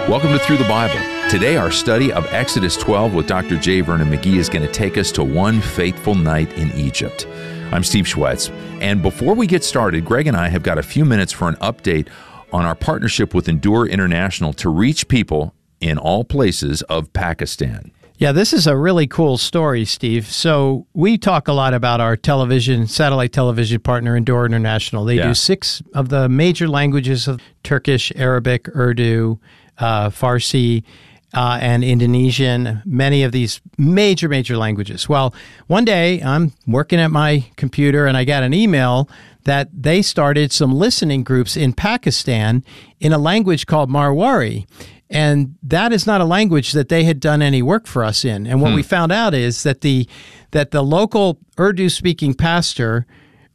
Welcome to Through the Bible. Today, our study of Exodus 12 with Dr. J. Vernon McGee is going to take us to one fateful night in Egypt. I'm Steve Schwetz, and before we get started, Greg and I have got a few minutes for an update on our partnership with Endure International to reach people in all places of Pakistan. Yeah, this is a really cool story, Steve. So we talk a lot about our satellite television partner, Endure International. They do 6 of the major languages of Turkish, Arabic, Urdu, Farsi, and Indonesian, many of these major languages. Well, one day I'm working at my computer and I got an email that they started some listening groups in Pakistan in a language called Marwari. And that is not a language that they had done any work for us in. And what we found out is that the local Urdu-speaking pastor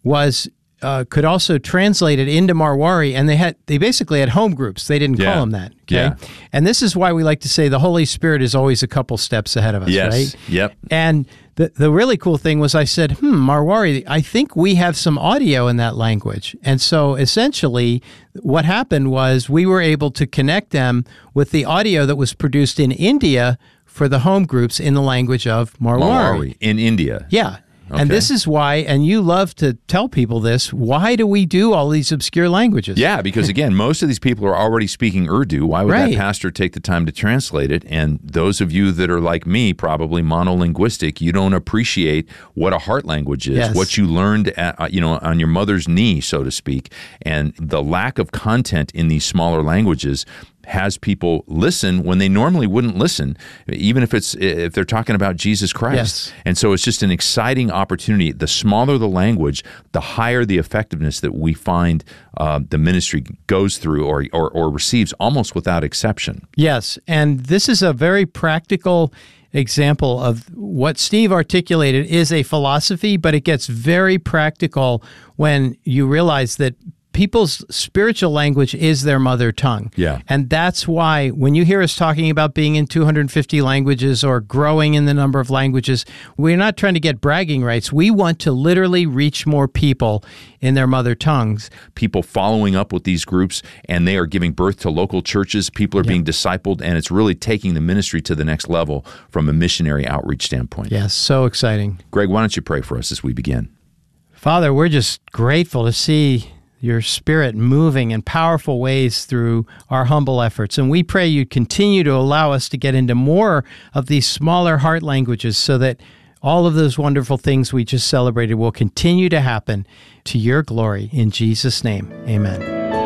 could also translate it into Marwari, and they basically had home groups. They didn't call them that. Okay? Yeah. And this is why we like to say the Holy Spirit is always a couple steps ahead of us, right? Yep. And the really cool thing was I said, Marwari, I think we have some audio in that language. And so essentially what happened was we were able to connect them with the audio that was produced in India for the home groups in the language of Marwari. In India. Yeah. Okay. And this is why, and you love to tell people this, why do we do all these obscure languages? Yeah, because again, most of these people are already speaking Urdu. Why would that pastor take the time to translate it? And those of you that are like me, probably monolinguistic, you don't appreciate what a heart language is, what you learned on your mother's knee, so to speak. And the lack of content in these smaller languages has people listen when they normally wouldn't listen, even if they're talking about Jesus Christ. Yes. And so it's just an exciting opportunity. The smaller the language, the higher the effectiveness that we find the ministry goes through or receives almost without exception. Yes, and this is a very practical example of what Steve articulated is a philosophy, but it gets very practical when you realize that people's spiritual language is their mother tongue. Yeah. And that's why when you hear us talking about being in 250 languages or growing in the number of languages, we're not trying to get bragging rights. We want to literally reach more people in their mother tongues. People following up with these groups, and they are giving birth to local churches. People are being discipled, and it's really taking the ministry to the next level from a missionary outreach standpoint. Yes, so exciting. Greg, why don't you pray for us as we begin? Father, we're just grateful to see your Spirit moving in powerful ways through our humble efforts. And we pray you continue to allow us to get into more of these smaller heart languages so that all of those wonderful things we just celebrated will continue to happen to your glory. In Jesus' name, amen.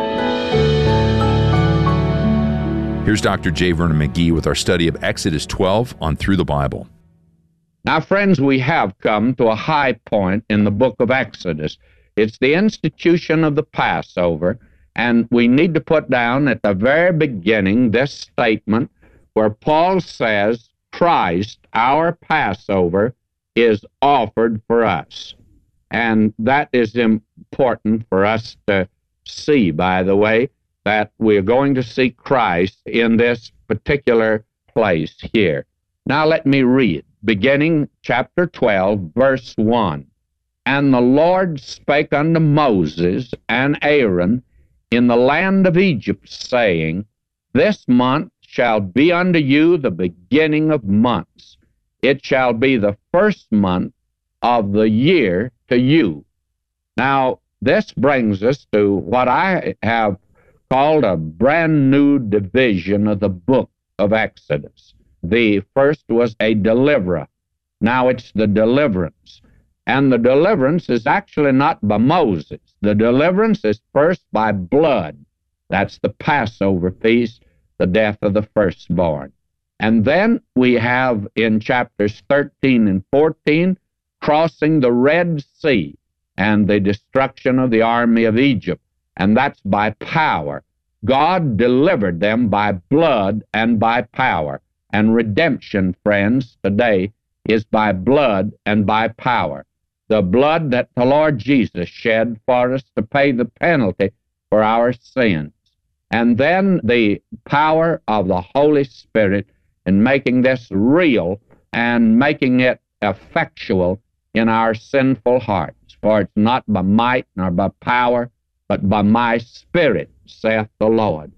Here's Dr. J. Vernon McGee with our study of Exodus 12 on Through the Bible. Now, friends, we have come to a high point in the book of Exodus. It's the institution of the Passover, and we need to put down at the very beginning this statement where Paul says, Christ, our Passover, is offered for us. And that is important for us to see, by the way, that we're going to see Christ in this particular place here. Now let me read, beginning chapter 12, verse 1. And the Lord spake unto Moses and Aaron in the land of Egypt, saying, This month shall be unto you the beginning of months. It shall be the first month of the year to you. Now, this brings us to what I have called a brand new division of the book of Exodus. The first was a deliverer. Now it's the deliverance. And the deliverance is actually not by Moses. The deliverance is first by blood. That's the Passover feast, the death of the firstborn. And then we have in chapters 13 and 14, crossing the Red Sea and the destruction of the army of Egypt. And that's by power. God delivered them by blood and by power. And redemption, friends, today is by blood and by power. The blood that the Lord Jesus shed for us to pay the penalty for our sins. And then the power of the Holy Spirit in making this real and making it effectual in our sinful hearts. For it's not by might nor by power, but by my Spirit, saith the Lord.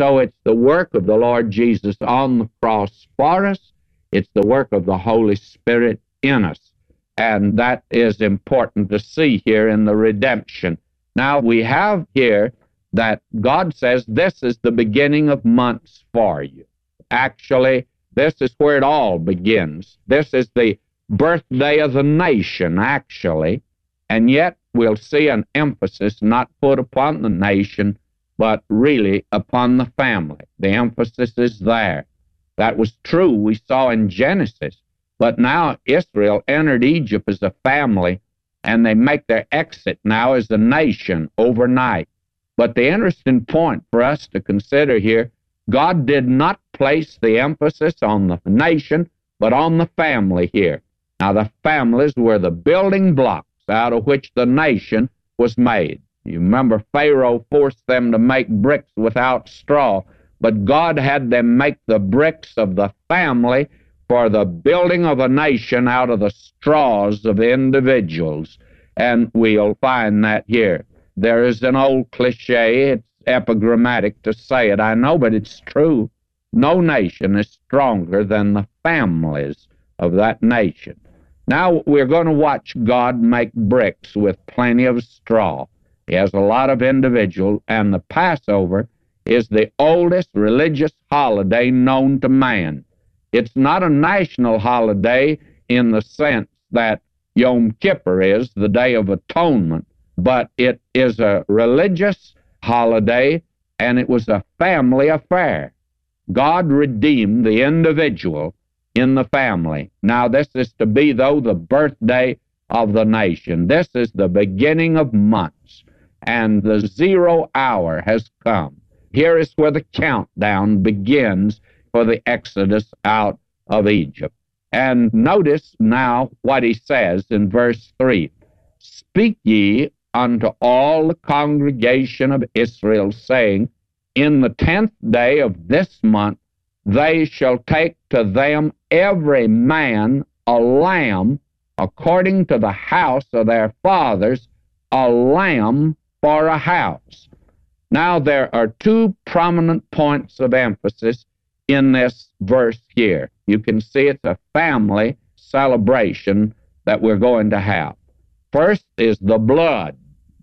So it's the work of the Lord Jesus on the cross for us. It's the work of the Holy Spirit in us. And that is important to see here in the redemption. Now we have here that God says this is the beginning of months for you. Actually, this is where it all begins. This is the birthday of the nation, actually. And yet we'll see an emphasis not put upon the nation, but really upon the family. The emphasis is there. That was true, we saw in Genesis. But now Israel entered Egypt as a family, and they make their exit now as a nation overnight. But the interesting point for us to consider here, God did not place the emphasis on the nation, but on the family here. Now, the families were the building blocks out of which the nation was made. You remember Pharaoh forced them to make bricks without straw, but God had them make the bricks of the family for the building of a nation out of the straws of individuals. And we'll find that here. There is an old cliche, it's epigrammatic to say it, I know, but it's true. No nation is stronger than the families of that nation. Now we're going to watch God make bricks with plenty of straw. He has a lot of individuals, and the Passover is the oldest religious holiday known to man. It's not a national holiday in the sense that Yom Kippur is, the Day of Atonement, but it is a religious holiday, and it was a family affair. God redeemed the individual in the family. Now, this is to be, though, the birthday of the nation. This is the beginning of months, and the 0 hour has come. Here is where the countdown begins for the exodus out of Egypt. And notice now what he says in verse 3. Speak ye unto all the congregation of Israel, saying, in the 10th day of this month they shall take to them every man a lamb according to the house of their fathers, a lamb for a house. Now there are two prominent points of emphasis in this verse here. You can see it's a family celebration that we're going to have. First is the blood,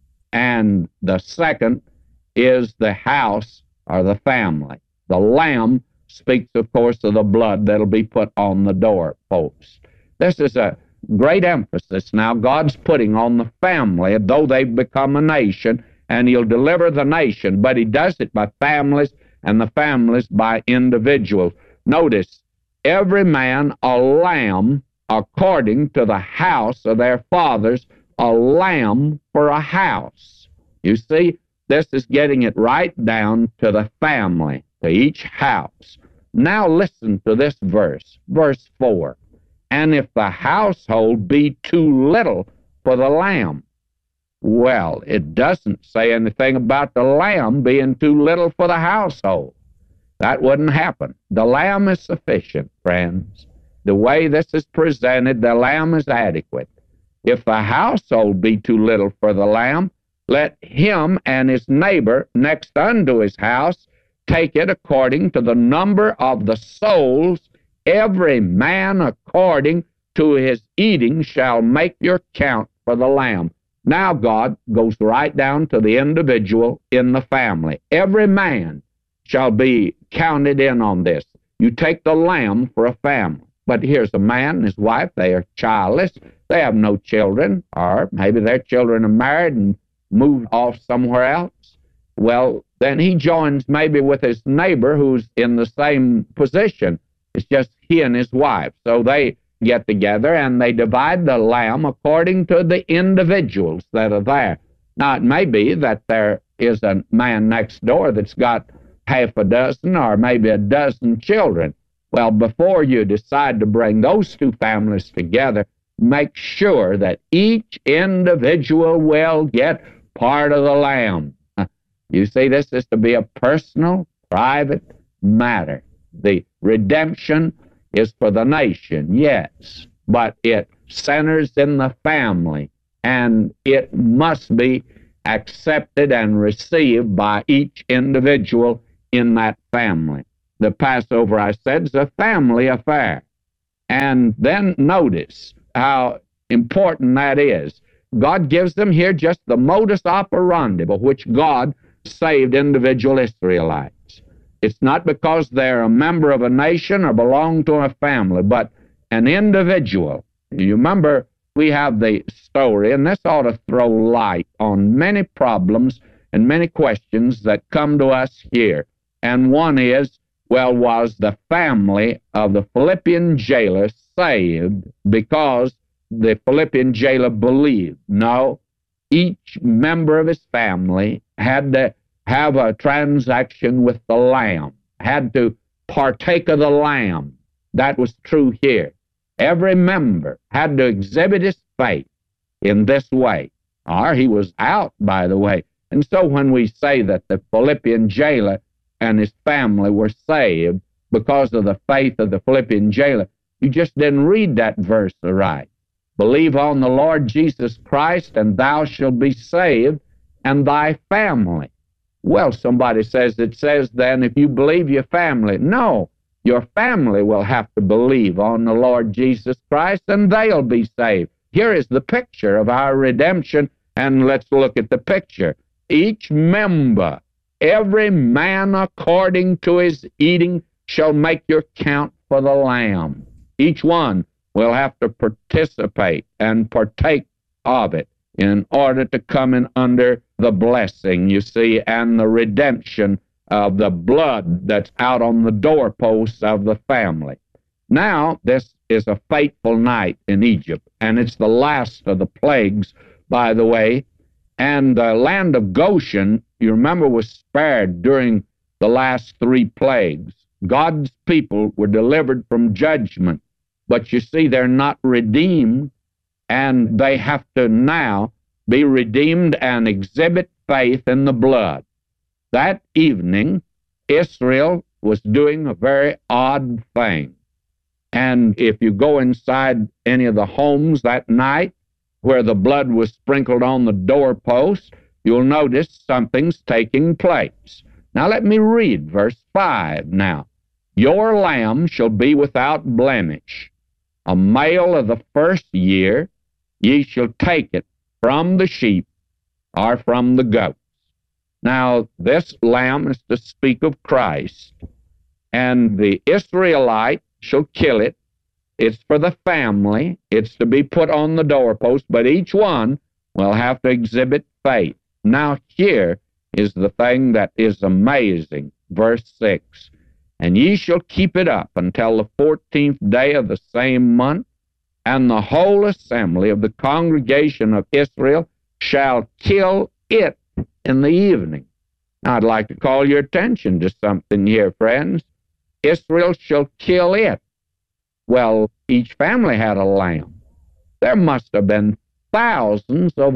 and the second is the house or the family. The lamb speaks, of course, of the blood that'll be put on the doorpost. This is a great emphasis now God's putting on the family, though they've become a nation, and he'll deliver the nation, but he does it by families, and the families by individuals. Notice, every man a lamb according to the house of their fathers, a lamb for a house. You see, this is getting it right down to the family, to each house. Now listen to this verse, verse 4. And if the household be too little for the lamb. Well, it doesn't say anything about the lamb being too little for the household. That wouldn't happen. The lamb is sufficient, friends. The way this is presented, the lamb is adequate. If the household be too little for the lamb, let him and his neighbor next unto his house take it according to the number of the souls. Every man according to his eating shall make your count for the lamb. Now God goes right down to the individual in the family. Every man shall be counted in on this. You take the lamb for a family. But here's a man and his wife. They are childless. They have no children, or maybe their children are married and moved off somewhere else. Well, then he joins maybe with his neighbor who's in the same position. It's just he and his wife. So they get together and they divide the lamb according to the individuals that are there. Now, it may be that there is a man next door that's got half a dozen or maybe a dozen children. Well, before you decide to bring those two families together, make sure that each individual will get part of the lamb. You see, this is to be a personal, private matter. The redemption is for the nation, yes, but it centers in the family, and it must be accepted and received by each individual in that family. The Passover, I said, is a family affair. And then notice how important that is. God gives them here just the modus operandi by which God saved individual Israelites. It's not because they're a member of a nation or belong to a family, but an individual. You remember, we have the story, and this ought to throw light on many problems and many questions that come to us here. And one is, well, was the family of the Philippian jailer saved because the Philippian jailer believed? No. Each member of his family had to have a transaction with the Lamb, had to partake of the Lamb. That was true here. Every member had to exhibit his faith in this way, or he was out, by the way. And so when we say that the Philippian jailer and his family were saved because of the faith of the Philippian jailer, you just didn't read that verse right. Believe on the Lord Jesus Christ, and thou shalt be saved, and thy family. Well, somebody says, it says then, if you believe your family. No, your family will have to believe on the Lord Jesus Christ, and they'll be saved. Here is the picture of our redemption, and let's look at the picture. Each member, every man according to his eating, shall make your count for the Lamb. Each one will have to participate and partake of it in order to come in under the blessing, you see, and the redemption of the blood that's out on the doorposts of the family. Now, this is a fateful night in Egypt, and it's the last of the plagues, by the way, and the land of Goshen, you remember, was spared during the last 3 plagues. God's people were delivered from judgment, but you see, they're not redeemed, and they have to now be redeemed and exhibit faith in the blood. That evening, Israel was doing a very odd thing. And if you go inside any of the homes that night where the blood was sprinkled on the doorpost, you'll notice something's taking place. Now let me read verse 5 now. Your lamb shall be without blemish, a male of the first year. Ye shall take it from the sheep or from the goats. Now, this lamb is to speak of Christ, and the Israelite shall kill it. It's for the family. It's to be put on the doorpost, but each one will have to exhibit faith. Now, here is the thing that is amazing. Verse 6, and ye shall keep it up until the 14th day of the same month, and the whole assembly of the congregation of Israel shall kill it in the evening. Now, I'd like to call your attention to something here, friends. Israel shall kill it. Well, each family had a lamb. There must have been thousands of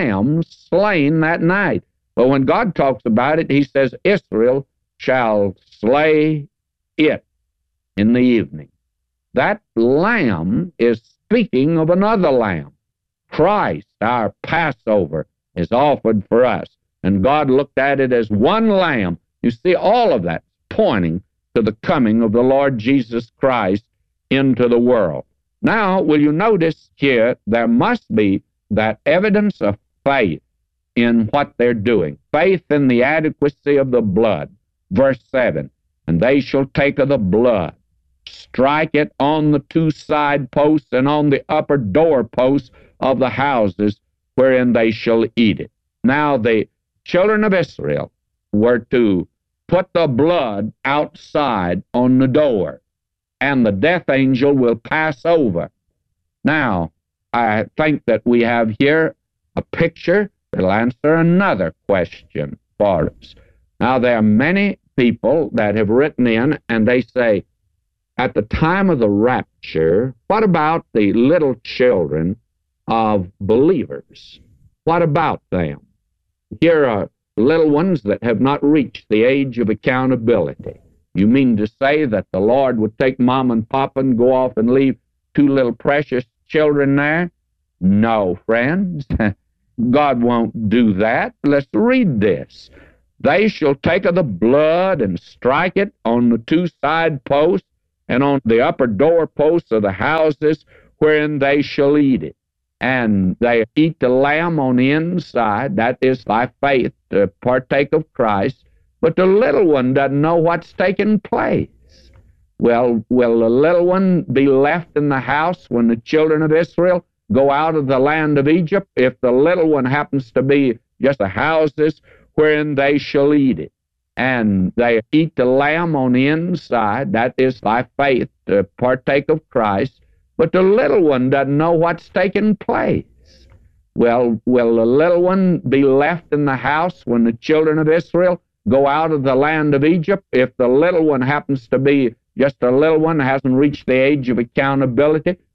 lambs slain that night. But when God talks about it, he says, Israel shall slay it in the evening. That lamb is speaking of another lamb. Christ, our Passover, is offered for us. And God looked at it as one lamb. You see, all of that pointing to the coming of the Lord Jesus Christ into the world. Now, will you notice here, there must be that evidence of faith in what they're doing. Faith in the adequacy of the blood. Verse 7, and they shall take of the blood, strike it on the 2 side posts and on the upper door posts of the houses wherein they shall eat it. Now, the children of Israel were to put the blood outside on the door, and the death angel will pass over. Now, I think that we have here a picture that'll answer another question for us. Now, there are many people that have written in, and they say, at the time of the rapture, what about the little children of believers? What about them? Here are little ones that have not reached the age of accountability. You mean to say that the Lord would take mom and papa and go off and leave 2 little precious children there? No, friends. God won't do that. Let's read this. they shall take of the blood and strike it on the two side posts and on the upper door posts of the houses wherein they shall eat it. And they eat the lamb on the inside, that is thy faith, to partake of Christ, but the little one doesn't know what's taking place. Well, will the little one be left in the house when the children of Israel go out of the land of Egypt, if the little one happens to be just the houses wherein they shall eat it? And they eat the lamb on the inside, that is thy faith, to partake of Christ, but the little one doesn't know what's taking place. Well, will the little one be left in the house when the children of Israel go out of the land of Egypt, if the little one happens to be just a little one that hasn't reached the age of accountability,